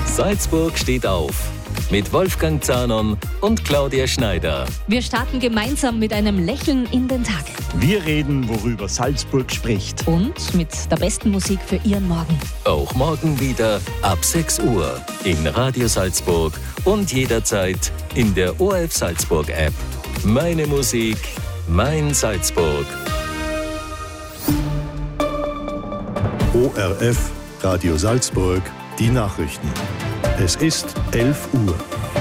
Salzburg steht auf. Mit Wolfgang Zahnon und Claudia Schneider. Wir starten gemeinsam mit einem Lächeln in den Tag. Wir reden, worüber Salzburg spricht. Und mit der besten Musik für Ihren Morgen. Auch morgen wieder ab 6 Uhr in Radio Salzburg und jederzeit in der ORF Salzburg App. Meine Musik, mein Salzburg. ORF Radio Salzburg, die Nachrichten. Es ist 11 Uhr.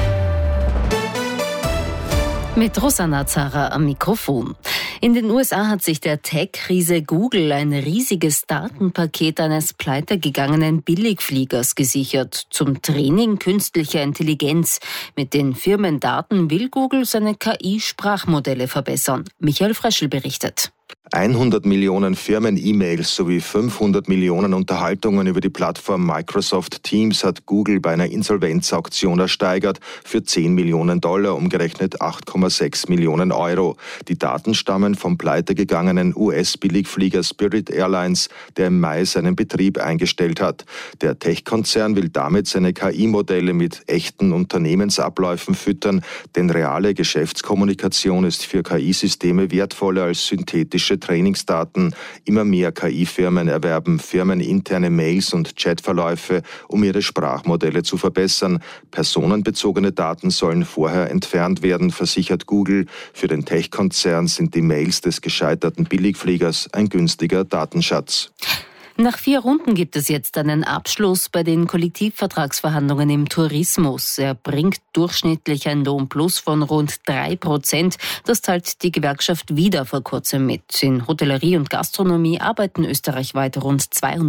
Mit Rosanna Zara am Mikrofon. In den USA hat sich der Tech-Riese Google ein riesiges Datenpaket eines pleitegegangenen Billigfliegers gesichert zum Training künstlicher Intelligenz. Mit den Firmendaten will Google seine KI-Sprachmodelle verbessern. Michael Freschel berichtet. 100 Millionen Firmen-E-Mails sowie 500 Millionen Unterhaltungen über die Plattform Microsoft Teams hat Google bei einer Insolvenzauktion ersteigert für $10 Millionen, umgerechnet 8,6 Millionen Euro. Die Daten stammen vom pleitegegangenen US-Billigflieger Spirit Airlines, der im Mai seinen Betrieb eingestellt hat. Der Tech-Konzern will damit seine KI-Modelle mit echten Unternehmensabläufen füttern, denn reale Geschäftskommunikation ist für KI-Systeme wertvoller als synthetische Trainingsdaten. Immer mehr KI-Firmen erwerben firmeninterne Mails und Chatverläufe, um ihre Sprachmodelle zu verbessern. Personenbezogene Daten sollen vorher entfernt werden, versichert Google. Für den Tech-Konzern sind die Mails des gescheiterten Billigfliegers ein günstiger Datenschatz. Nach 4 Runden gibt es jetzt einen Abschluss bei den Kollektivvertragsverhandlungen im Tourismus. Er bringt durchschnittlich ein Lohnplus von rund 3%. Das teilt die Gewerkschaft wieder vor kurzem mit. In Hotellerie und Gastronomie arbeiten österreichweit rund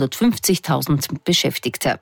250.000 Beschäftigte.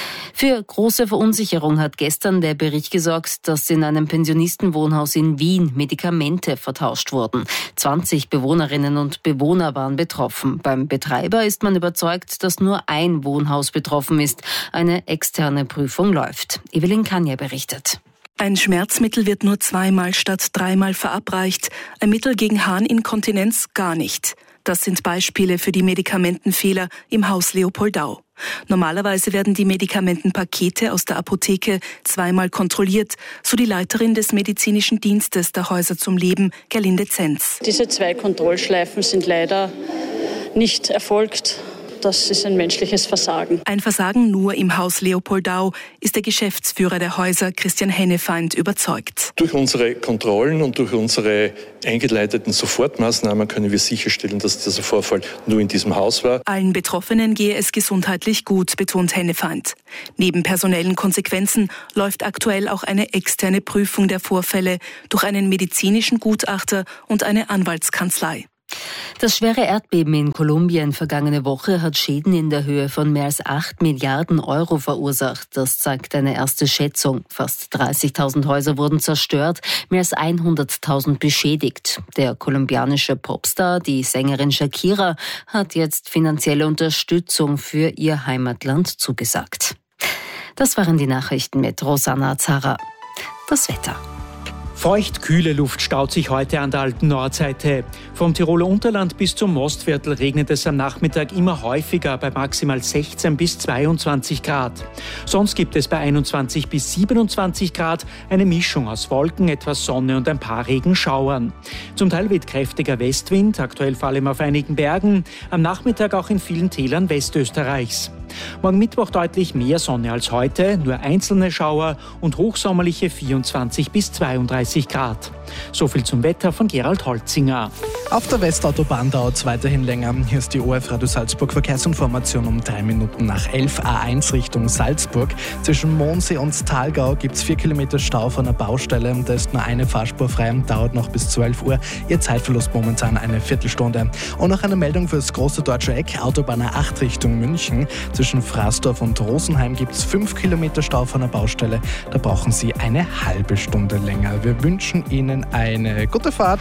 Für große Verunsicherung hat gestern der Bericht gesorgt, dass in einem Pensionistenwohnhaus in Wien Medikamente vertauscht wurden. 20 Bewohnerinnen und Bewohner waren betroffen. Beim Betreiber ist man überzeugt, dass nur ein Wohnhaus betroffen ist. Eine externe Prüfung läuft. Evelyn Kanja berichtet. Ein Schmerzmittel wird nur 2-mal statt 3-mal verabreicht. Ein Mittel gegen Harninkontinenz gar nicht. Das sind Beispiele für die Medikamentenfehler im Haus Leopoldau. Normalerweise werden die Medikamentenpakete aus der Apotheke 2-mal kontrolliert, so die Leiterin des medizinischen Dienstes der Häuser zum Leben, Gerlinde Zenz. Diese 2 Kontrollschleifen sind leider nicht erfolgt. Das ist ein menschliches Versagen. Ein Versagen nur im Haus Leopoldau, ist der Geschäftsführer der Häuser, Christian Hennefeind, überzeugt. Durch unsere Kontrollen und durch unsere eingeleiteten Sofortmaßnahmen können wir sicherstellen, dass dieser Vorfall nur in diesem Haus war. Allen Betroffenen gehe es gesundheitlich gut, betont Hennefeind. Neben personellen Konsequenzen läuft aktuell auch eine externe Prüfung der Vorfälle durch einen medizinischen Gutachter und eine Anwaltskanzlei. Das schwere Erdbeben in Kolumbien vergangene Woche hat Schäden in der Höhe von mehr als 8 Milliarden Euro verursacht. Das zeigt eine erste Schätzung. Fast 30.000 Häuser wurden zerstört, mehr als 100.000 beschädigt. Der kolumbianische Popstar, die Sängerin Shakira, hat jetzt finanzielle Unterstützung für ihr Heimatland zugesagt. Das waren die Nachrichten mit Rosanna Zara. Das Wetter. Feucht, kühle Luft staut sich heute an der alten Nordseite. Vom Tiroler Unterland bis zum Mostviertel regnet es am Nachmittag immer häufiger bei maximal 16 bis 22 Grad. Sonst gibt es bei 21 bis 27 Grad eine Mischung aus Wolken, etwas Sonne und ein paar Regenschauern. Zum Teil weht kräftiger Westwind, aktuell vor allem auf einigen Bergen, am Nachmittag auch in vielen Tälern Westösterreichs. Morgen Mittwoch deutlich mehr Sonne als heute, nur einzelne Schauer und hochsommerliche 24 bis 32 Grad. So viel zum Wetter von Gerald Holzinger. Auf der Westautobahn dauert es weiterhin länger. Hier ist die ORF Radio Salzburg Verkehrsinformation um 3 Minuten nach 11 A1 Richtung Salzburg. Zwischen Mondsee und Thalgau gibt es 4 Kilometer Stau von der Baustelle. Da ist nur eine Fahrspur frei und dauert noch bis 12 Uhr. Ihr Zeitverlust momentan eine Viertelstunde. Und noch eine Meldung für das große deutsche Eck, Autobahn A8 Richtung München. Zwischen Fraßdorf und Rosenheim gibt es 5 Kilometer Stau von der Baustelle. Da brauchen Sie eine halbe Stunde länger. Wir wünschen Ihnen eine gute Fahrt.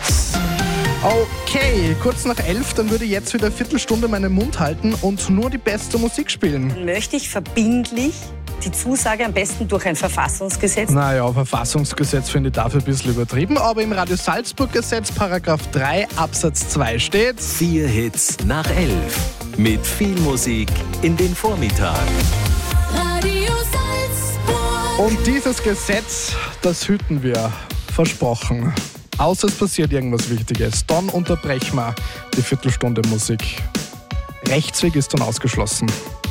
Okay, kurz nach 11, dann würde ich jetzt wieder eine Viertelstunde meinen Mund halten und nur die beste Musik spielen. Möchte ich verbindlich die Zusage am besten durch ein Verfassungsgesetz? Naja, Verfassungsgesetz finde ich dafür ein bisschen übertrieben, aber im Radio Salzburg Gesetz, Paragraph 3 Absatz 2 steht: 4 Hits nach 11. Mit viel Musik in den Vormittag. Radio Salzburg. Und dieses Gesetz, das hüten wir. Versprochen. Außer es passiert irgendwas Wichtiges. Dann unterbrechen wir die Viertelstunde Musik. Rechtsweg ist dann ausgeschlossen.